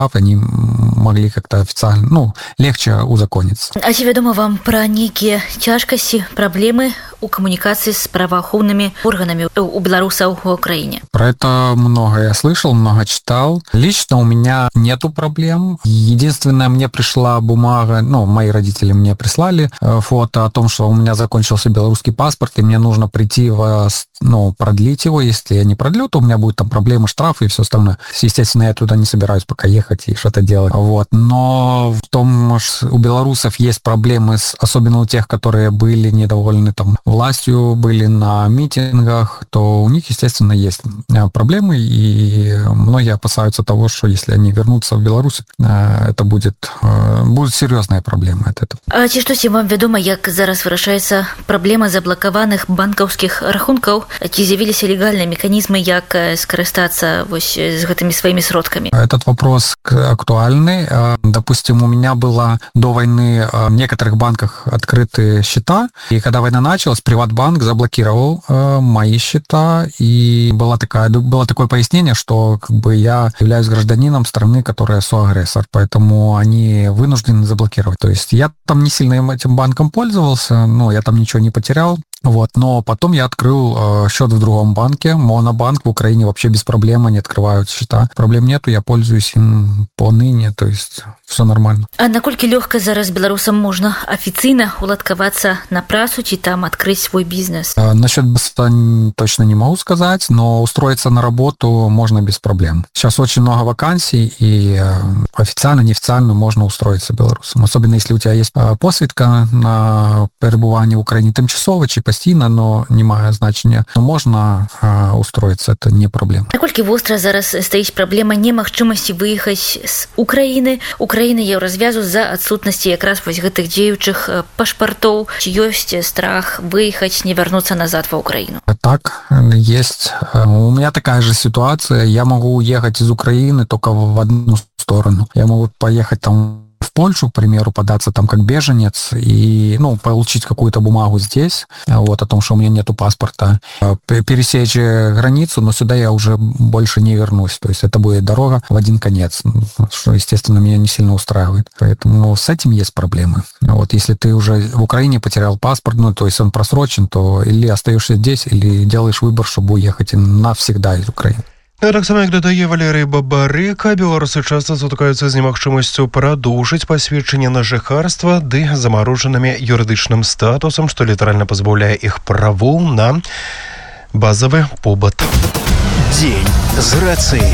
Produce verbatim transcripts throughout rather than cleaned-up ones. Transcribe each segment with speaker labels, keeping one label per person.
Speaker 1: они могли как-то официально, ну, легче узакониться.
Speaker 2: А ці вядома вам пра нейкія цяжкасці, праблемы у камунікацыі з праваахоўнымі органамі у беларусаў у Украине?
Speaker 1: Про это много я слышал, много читал. Лично у меня нету проблем. Единственное, мне пришла бумага, ну, мои родители мне прислали фото о том, что у меня закончился белорусский паспорт, и мне нужно прийти в, ну, продлить его. Если я не продлю, то у меня будут там проблемы, штрафы и все остальное. Естественно, я туда не собираюсь пока ехать и что-то делать. Вот. Но в том, что у белорусов есть проблемы, с, особенно у тех, которые были недовольны там властью, были на митингах, то у них, естественно, есть проблемы, и многие опасаются того, что если они вернутся в Беларусь, это будет, будут серьезные проблемы от этого.
Speaker 2: А ці штосьці вам вядома, як зараз вырашаецца праблема заблакаваных банкаўскіх рахункаў? Ці з'явіліся легальныя механізмы, як скарыстацца вось з гэтымі сваімі сродкамі?
Speaker 1: Этот вопрос актуальный. Допустим, у меня было до войны в некоторых банках открыты счета, и когда война началась, Приватбанк заблокировал мои счета, и была такая, было такое пояснение, что как бы я являюсь гражданином страны, которая соагрессор, поэтому они вынуждены заблокировать. То есть я там не сильно этим банком пользовался, ну, я там ничего не потерял. Вот, но потом я открыл э, счет в другом банке, Монобанк в Украине вообще без проблем, они открывают счета. Проблем нету, я пользуюсь им поныне, то есть все нормально.
Speaker 2: А наколькі лёгка зараз беларусам можна афіцыйна уладкавацца на працу ці там открыть свой бизнес?
Speaker 1: Э, насчет бизнеса точно не могу сказать, но устроиться на работу можно без проблем. Сейчас очень много вакансий, и э, официально, неофициально можно устроиться белорусам. Особенно если у тебя есть э, посвідка на перебывание в Украине тимчасово чи постійно, но не мае значення. Но можна э, устроиться, это не проблема.
Speaker 2: Наколькі востра зараз стаіць праблема немагчымасці выехаць з Украіны, Украіны еўразвязу з-за адсутнасці якраз вось гэтых дзеючых пашпартоў? Ці ёсць страх выехаць, не вярнуцца назад ва Украіну?
Speaker 1: Так, есть. У меня такая же ситуация. Я могу уехать из Украины только в одну сторону. Я могу поехать там в Польшу, к примеру, податься там как беженец и, ну, получить какую-то бумагу здесь, вот, о том, что у меня нету паспорта, пересечь границу, но сюда я уже больше не вернусь. То есть это будет дорога в один конец, что, естественно, меня не сильно устраивает. Поэтому с этим есть проблемы. Вот, если ты уже в Украине потерял паспорт, ну, то есть он просрочен, то или остаешься здесь, или делаешь выбор, чтобы уехать навсегда из Украины.
Speaker 3: Так само, як додає Валерій Бабарика, білоруси часто сутикаються з немагчымасцю продовжить посвідчення на жыхарства ды замороженными юридичным статусом, что литерально позбавляе их правоў на базовый побыт.
Speaker 4: День з рацыяй.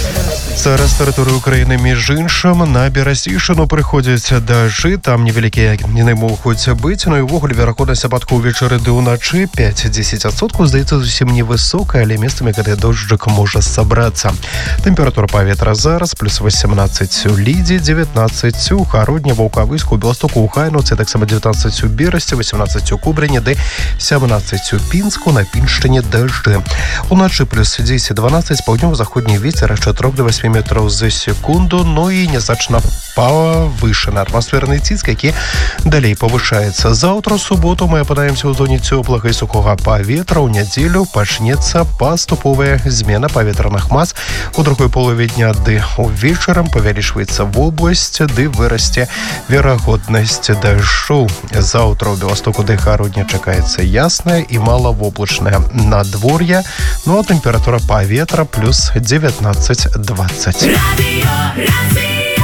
Speaker 3: Зараз тэрыторыю Украіны, між іншым, на Берасішыну прыходзяць дажджы, там невялікія яны могуць быць, но і ўвогуле верагоднасць ападкаў увечары ды ўначы пяць-дзесяць адсоткаў, здаецца, зусім невысокая, але месцамі гэты дожджык можа сабрацца. Тэмпература паветра зараз плюс восемнадцать у Лідзе, девятнадцать у Хародні, Ваўкавыску, у Беластоку, у Хайнуцы, таксама девятнадцать у Берасці, восемнадцать у Кубрыні, ды семнадцать у Пінску, на Піншчыне дажджы. Уначы плюс десять-дванадцать, паўднёва-заходні вецер ад чатырох да восьмі метров за секунду, но и незначна повышенный атмосферный ціск, які далей повышается. Завтра, в субботу, мы опадаемся ў зоне цёплага і сухога паветра. У нядзелю пачнецца паступовая змена паветраных мас. У другой половине дня ды увечарам павялічваецца вобласць, ды вырасце верагоднасць дажджоў. Завтра ў Беластоку ды Хародні чакаецца ясная і малавоблачнае надвор'е, ну а тэмпература паветра плюс девятнадцать-двадцать.
Speaker 5: Радио Россия.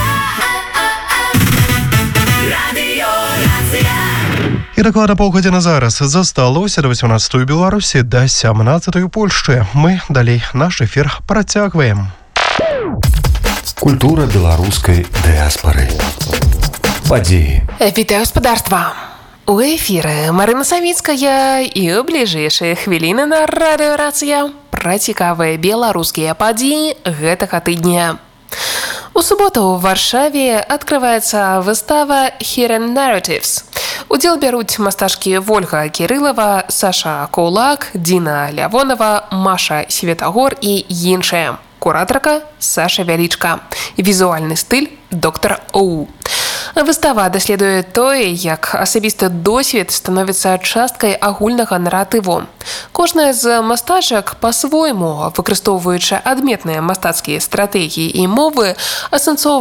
Speaker 5: Радио Россия.
Speaker 3: І дакладна паўгадзіны зараз засталося да восемнадцатай у Беларусі, да сямнаццатай у Польшчы. Мы далей наш эфір працягваем.
Speaker 4: Культура беларускай дыаспары. Падзеі.
Speaker 6: Вітаю гаспадарства. У эфіры Марына Савіцкая і ў бліжэйшыя хвіліны на радыё Рацыя пра цікавыя беларускія падзеі гэтага тыдня. У суботу ў Варшаве адкрываецца выстава Hidden Narratives. Удзел бяруць мастачкі Вольга Кірылава, Саша Кулак, Діна Лявонова, Маша Светагор і іншыя. Куратарка Саша Вялічка. Візуальны стыль доктор Оу. Выстава даследуе тое, як асабісты досвед становіцца часткай агульнага наратыву. Кожная з мастачак па-свойму, выкарыстоўваючы адметныя мастацкія стратэгіі і мовы, асэнсоўвае